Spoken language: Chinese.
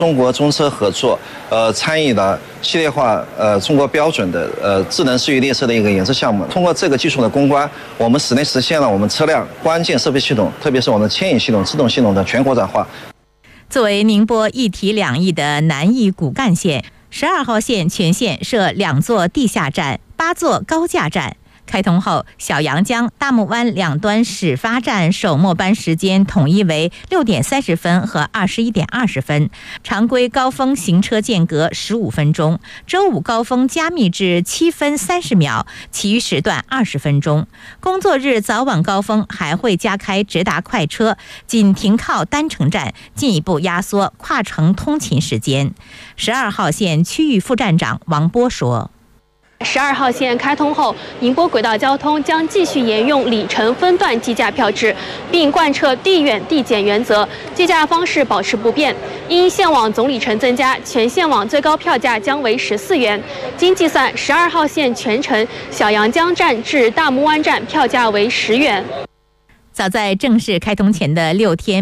中国中车合作，参与了系列化中国标准的智能市域列车的一个研制项目。通过这个技术的攻关，我们实现了我们车辆关键设备系统，特别是我们的牵引系统、制动系统的全国展化。 作为宁波一体两翼的南翼骨干线，12号线全线设2座地下站、8座高架站。开通后，小杨江、大木湾两端始发站首末班时间统一为6点30分和21点20分，常规高峰行车间隔15分钟，周五高峰加密至7分30秒，其余时段20分钟。工作日早晚高峰还会加开直达快车，仅停靠单程站，进一步压缩跨城通勤时间。12号线区域副站长王波说 ：12号线开通后，宁波轨道交通将继续沿用里程分段计价票制，并贯彻地远地减原则，计价方式保持不变。因线网总里程增加，全线网最高票价将为14元。经计算，12号线全程小杨江站至大木湾站票价为10元。早在正式开通前的6天。